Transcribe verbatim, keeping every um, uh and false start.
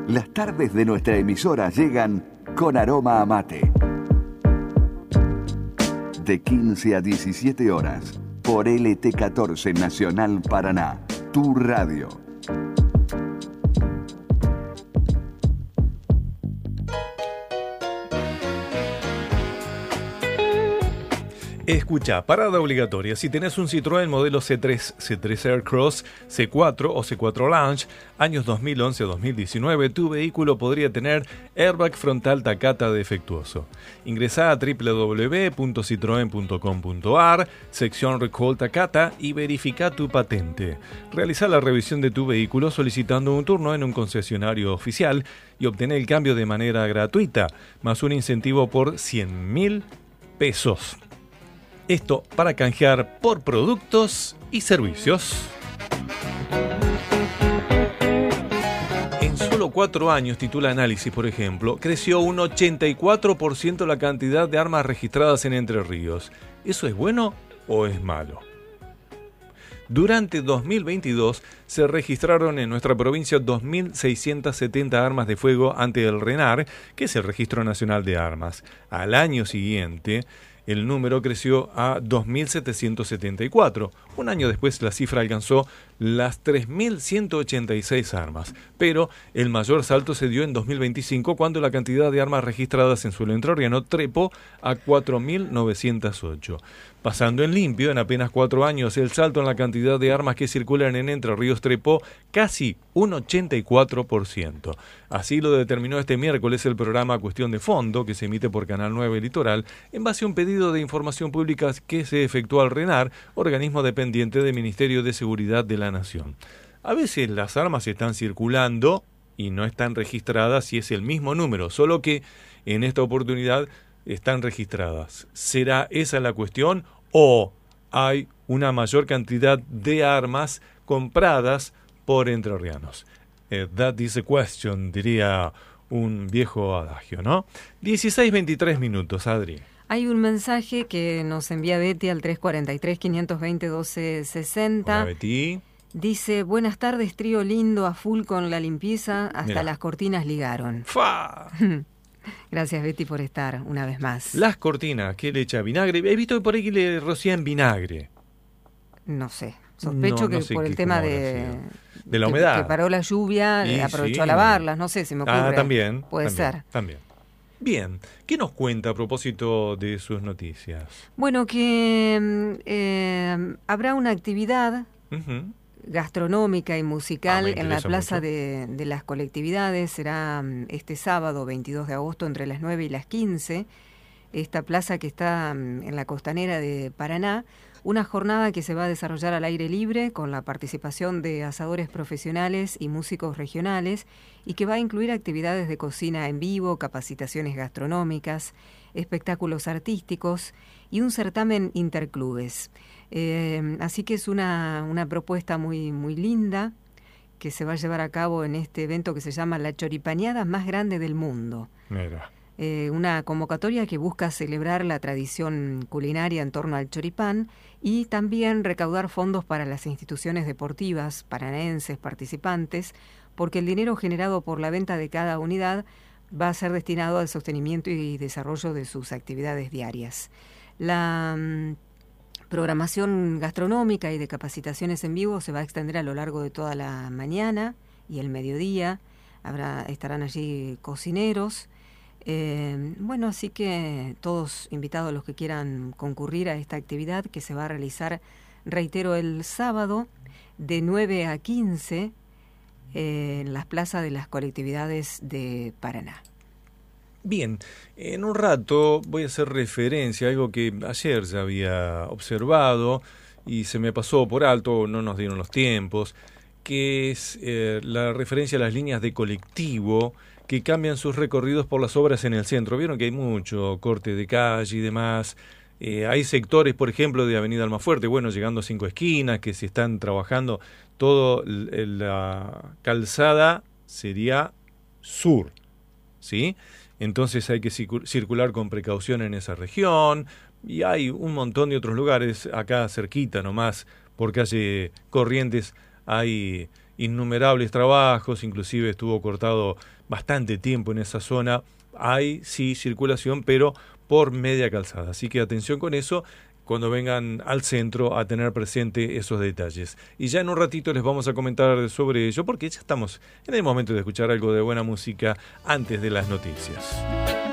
Las tardes de nuestra emisora llegan con aroma a mate. De quince a diecisiete horas, por L T catorce Nacional Paraná, tu radio. Escucha, parada obligatoria. Si tenés un Citroën modelo C tres, C tres Aircross, C cuatro o C cuatro Lounge, años dos mil once a dos mil diecinueve, tu vehículo podría tener airbag frontal Takata defectuoso. Ingresá a doble u doble u doble u punto citroen punto com punto a r, sección Recall Takata y verifica tu patente. Realizá la revisión de tu vehículo solicitando un turno en un concesionario oficial y obtener el cambio de manera gratuita, más un incentivo por cien mil pesos. Esto para canjear por productos y servicios. En solo cuatro años, titula Análisis, por ejemplo, creció un ochenta y cuatro por ciento la cantidad de armas registradas en Entre Ríos. ¿Eso es bueno o es malo? Durante dos mil veintidós se registraron en nuestra provincia dos mil seiscientas setenta armas de fuego ante el RENAR, que es el Registro Nacional de Armas. Al año siguiente, el número creció a dos mil setecientos setenta y cuatro. Un año después la cifra alcanzó las tres mil ciento ochenta y seis armas. Pero el mayor salto se dio en dos mil veinticinco, cuando la cantidad de armas registradas en suelo entrerriano trepó a cuatro mil novecientos ocho. Pasando en limpio, en apenas cuatro años, el salto en la cantidad de armas que circulan en Entre Ríos trepó casi un ochenta y cuatro por ciento. Así lo determinó este miércoles el programa Cuestión de Fondo, que se emite por Canal nueve Litoral, en base a un pedido de información pública que se efectuó al RENAR, organismo dependiente del Ministerio de Seguridad de la Nación. A veces las armas están circulando y no están registradas y es el mismo número, solo que en esta oportunidad están registradas. ¿Será esa la cuestión o hay una mayor cantidad de armas compradas por entrerrianos? Eh, that is a question, diría un viejo adagio, ¿no? dieciséis veintitrés minutos, Adri. Hay un mensaje que nos envía Betty al tres cuatro tres, cinco dos cero, uno dos seis cero. Hola, Betty. Dice, buenas tardes, trío lindo, a full con la limpieza, hasta Mirá. Las cortinas ligaron. ¡Fa! Gracias, Betty, por estar una vez más. Las cortinas, ¿qué le echa? ¿Vinagre? He visto por ahí que le rocían vinagre. No sé. Sospecho no, no que sé por el qué, tema de, de la que, humedad. Que paró la lluvia, y aprovechó sí. a lavarlas, no sé, se me ocurre. Ah, también. Puede también, ser. También. Bien, ¿qué nos cuenta a propósito de sus noticias? Bueno, que eh, habrá una actividad uh-huh. gastronómica y musical ah, en la Plaza de, de las Colectividades. Será este sábado veintidós de agosto entre las nueve y las quince. Esta plaza que está en la costanera de Paraná. Una jornada que se va a desarrollar al aire libre con la participación de asadores profesionales y músicos regionales y que va a incluir actividades de cocina en vivo, capacitaciones gastronómicas, espectáculos artísticos y un certamen interclubes. Eh, así que es una, una propuesta muy, muy linda que se va a llevar a cabo en este evento que se llama La Choripaneada más grande del mundo. Mira. Eh, una convocatoria que busca celebrar la tradición culinaria en torno al choripán y también recaudar fondos para las instituciones deportivas paranaenses participantes, porque el dinero generado por la venta de cada unidad va a ser destinado al sostenimiento y desarrollo de sus actividades diarias. La um, programación gastronómica y de capacitaciones en vivo se va a extender a lo largo de toda la mañana y el mediodía. Habrá, estarán allí cocineros. Eh, bueno, así que todos invitados los que quieran concurrir a esta actividad que se va a realizar, reitero, el sábado de nueve a quince eh, en las plazas de las colectividades de Paraná. Bien, en un rato voy a hacer referencia a algo que ayer ya había observado y se me pasó por alto, no nos dieron los tiempos, que es eh, la referencia a las líneas de colectivo que cambian sus recorridos por las obras en el centro. Vieron que hay mucho corte de calle y demás. Eh, hay sectores, por ejemplo, de Avenida Almafuerte, bueno, llegando a Cinco Esquinas, que se están trabajando. Todo la calzada sería sur, ¿sí? Entonces hay que circular con precaución en esa región. Y hay un montón de otros lugares, acá cerquita nomás, por calle Corrientes, hay innumerables trabajos, inclusive estuvo cortado bastante tiempo en esa zona. Hay sí circulación, pero por media calzada. Así que atención con eso cuando vengan al centro a tener presente esos detalles. Y ya en un ratito les vamos a comentar sobre ello, porque ya estamos en el momento de escuchar algo de buena música antes de las noticias.